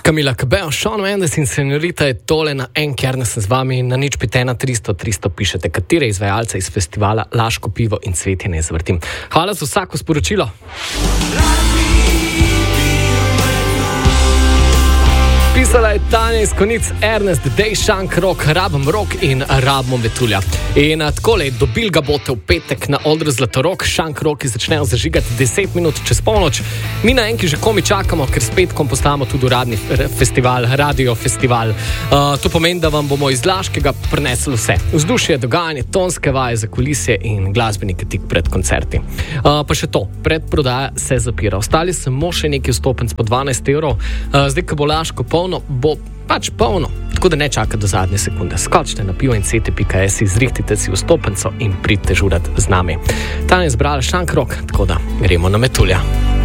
Camila Cabello, Shawn Mendes in Senorita je tole na NKR, sem z vami na nič 51300 pišete, katere izvajalce iz festivala Laško pivo in cvetje ne zvrtim. Hvala za vsako sporočilo. Pisala je Tanja iz Konic, Ernest, Dej, Šank, Rok, Rabom Rok in Rabom Vetulja. In takole, dobil ga bote v petek na odru Zlatorog, Šank Roki začnejo zažigati 10 minut čez polnoč. Mi na Enki že komi čakamo, ker s petkom postajamo tudi uradni festival, radio festival. To pomeni, da vam bomo iz Laškega prinesli vse. Vzdušje, dogajanje, tonske vaje za kulisje in glasbenike tik pred koncerti. Pa še to, predprodaja se zapira. Ostali samo še neki vstopenc po 12 evrov. Zdaj, ko bo Laško polno, bo pač polno, tako da ne čaka do zadnje sekunde. Skočite na pivo in cete.si, zrihtite si vstopenco in pridite žurat z nami. Tanja je zbrala Šank Rok, tako da gremo na Metulja.